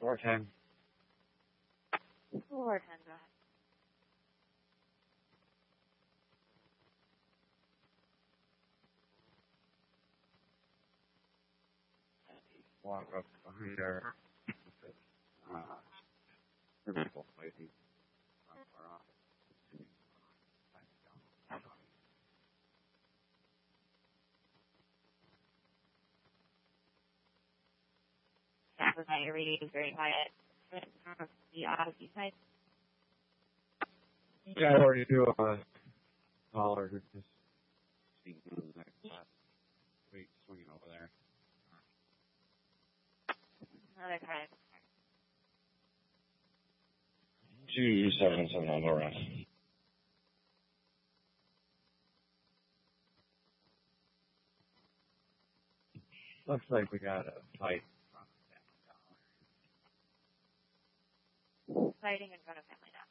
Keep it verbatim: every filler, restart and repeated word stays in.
Four ten. Four ten, go ahead. Walk up behind her. Uh, people fighting. Staff that your radio is very quiet. The Odyssey side. Yeah, I already do a caller who just speaking on the next class. Wait, swinging over there. Another card. Two seven seven on the rest. Looks like we got a fight. Fighting in front of family now.